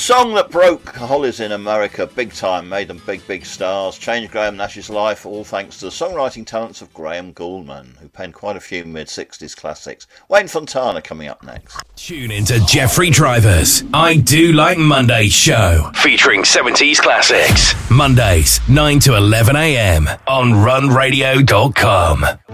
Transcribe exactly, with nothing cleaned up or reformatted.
song that broke Hollies in America big time, made them big, big stars, changed Graham Nash's life, all thanks to the songwriting talents of Graham Gouldman, who penned quite a few mid-sixties classics. Wayne Fontana coming up next. Tune into Jeffrey Driver's I Do Like Mondays show, featuring seventies classics. Mondays, nine to eleven a.m. on run radio dot com.